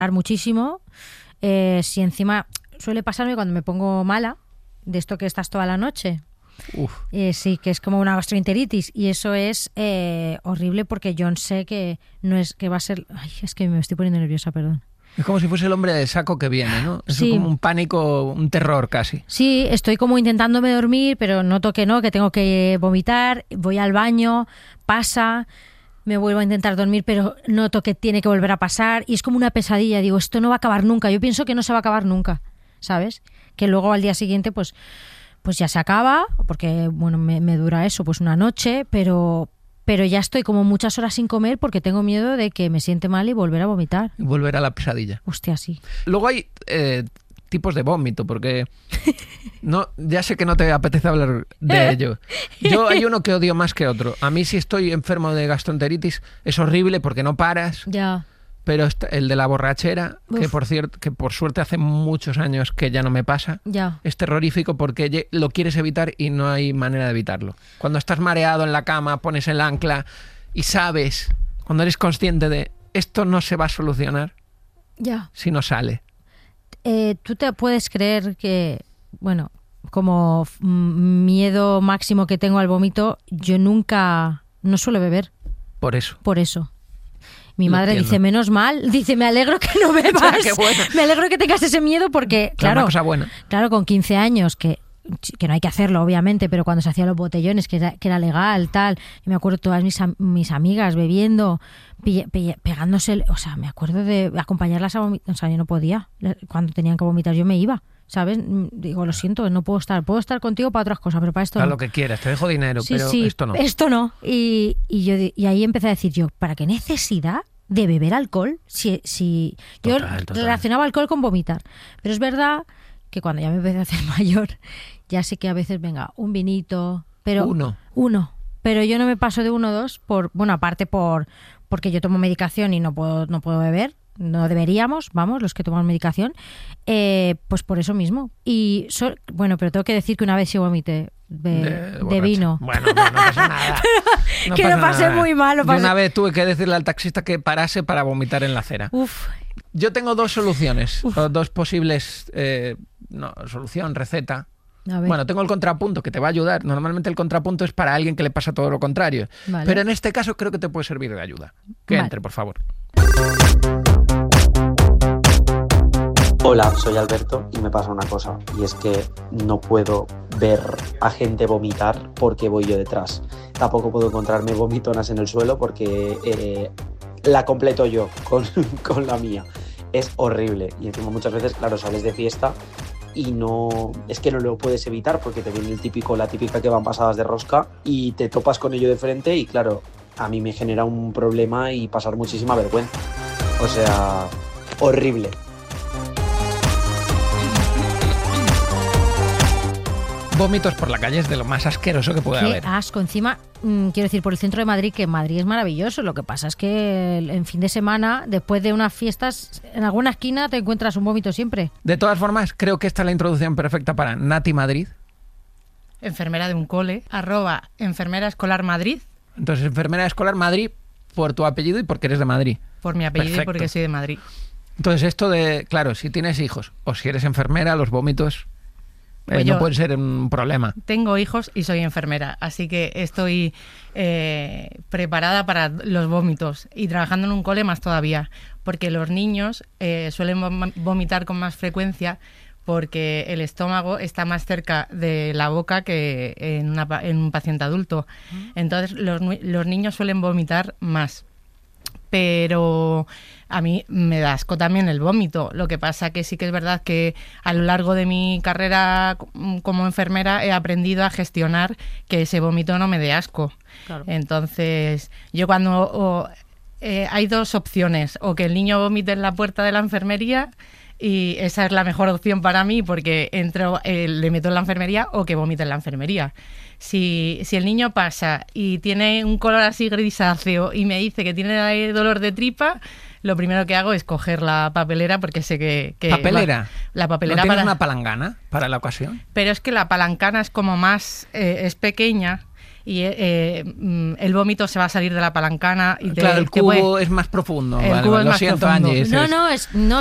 muchísimo. Si encima suele pasarme cuando me pongo mala, de esto que estás toda la noche. Sí, que es como una gastroenteritis y eso es horrible porque yo sé que no es que va a ser... Ay, es que me estoy poniendo nerviosa, perdón. Es como si fuese el hombre de saco que viene, ¿no? Es como un pánico, un terror casi. Sí, estoy como intentándome dormir, pero noto que no, que tengo que vomitar, voy al baño, pasa, me vuelvo a intentar dormir, pero noto que tiene que volver a pasar y es como una pesadilla. Digo, esto no va a acabar nunca. Yo pienso que no se va a acabar nunca, ¿sabes? Que luego al día siguiente, pues ya se acaba, porque bueno, me dura eso, pues una noche, pero ya estoy como muchas horas sin comer porque tengo miedo de que me siente mal y volver a vomitar. Y volver a la pesadilla. Hostia, sí. Luego hay tipos de vómito, porque no, ya sé que no te apetece hablar de ello. Yo hay uno que odio más que otro. A mí si estoy enfermo de gastroenteritis es horrible porque no paras. Ya. Pero el de la borrachera, que por cierto, que por suerte hace muchos años que ya no me pasa, es terrorífico porque lo quieres evitar y no hay manera de evitarlo. Cuando estás mareado en la cama, pones el ancla y sabes, cuando eres consciente de esto no se va a solucionar si no sale. Tú te puedes creer que, bueno, como miedo máximo que tengo al vómito, yo no suelo beber. Por eso. Mi madre dice, menos mal, dice, me alegro que no bebas, Qué bueno. Me alegro que tengas ese miedo porque, claro, una cosa buena. Claro, con 15 años, que no hay que hacerlo, obviamente, pero cuando se hacían los botellones, que era legal, tal, y me acuerdo todas mis amigas bebiendo, pegándose, o sea, me acuerdo de acompañarlas a vomitar, o sea, yo no podía, cuando tenían que vomitar yo me iba. ¿Sabes? Digo, lo siento, no puedo estar contigo para otras cosas, pero para esto para no. lo que quieras, te dejo dinero, sí, pero sí, esto no. Esto no. Y ahí empecé a decir yo, ¿para qué necesidad de beber alcohol? Si yo relacionaba alcohol con vomitar. Pero es verdad que cuando ya me empecé a hacer mayor, ya sé que a veces, venga, un vinito, pero uno. Pero yo no me paso de 1 o 2 aparte porque yo tomo medicación y no puedo beber. No deberíamos, los que tomamos medicación, pues por eso mismo. Y pero tengo que decir que una vez sí vomité de vino. Bueno, no pasa nada. Que lo pasé muy mal. Y una vez tuve que decirle al taxista que parase para vomitar en la acera. Uf. Yo tengo 2 soluciones, o 2 posibles solución, receta. Bueno, tengo el contrapunto que te va a ayudar. Normalmente el contrapunto es para alguien que le pasa todo lo contrario. Vale. Pero en este caso creo que te puede servir de ayuda. Que entre, por favor. Hola, soy Alberto y me pasa una cosa, y es que no puedo ver a gente vomitar porque voy yo detrás. Tampoco puedo encontrarme vomitonas en el suelo porque la completo yo con la mía. Es horrible y encima muchas veces, claro, sales de fiesta y es que no lo puedes evitar porque te viene la típica que van pasadas de rosca y te topas con ello de frente y claro, a mí me genera un problema y pasar muchísima vergüenza. O sea, horrible. Vómitos por la calle es de lo más asqueroso que puede haber. Qué asco. Encima, quiero decir, por el centro de Madrid, que Madrid es maravilloso. Lo que pasa es que en fin de semana, después de unas fiestas, en alguna esquina te encuentras un vómito siempre. De todas formas, creo que esta es la introducción perfecta para Nati Madrid. Enfermera de un cole, @enfermera escolar Madrid. Entonces, enfermera escolar Madrid por tu apellido y porque eres de Madrid. Por mi apellido. Perfecto. Y porque soy de Madrid. Entonces, esto de, claro, si tienes hijos o si eres enfermera, los vómitos no pueden ser un problema. Tengo hijos y soy enfermera, así que estoy preparada para los vómitos y trabajando en un cole más todavía, porque los niños suelen vomitar con más frecuencia porque el estómago está más cerca de la boca que en un paciente adulto. Entonces los niños suelen vomitar más. Pero a mí me da asco también el vómito. Lo que pasa que sí que es verdad que a lo largo de mi carrera como enfermera he aprendido a gestionar que ese vómito no me dé asco. Claro. Entonces, yo cuando hay 2 opciones, o que el niño vomite en la puerta de la enfermería, y esa es la mejor opción para mí porque le meto en la enfermería, o que vomite en la enfermería. Si el niño pasa y tiene un color así grisáceo y me dice que tiene dolor de tripa, lo primero que hago es coger la papelera porque sé que ¿Papelera? La papelera. ¿No tienes una palangana para la ocasión? Pero es que la palangana es como más... es pequeña y el vómito se va a salir de la palancana. Y claro, el cubo es más profundo. El cubo es lo más siento, profundo. Angie. No,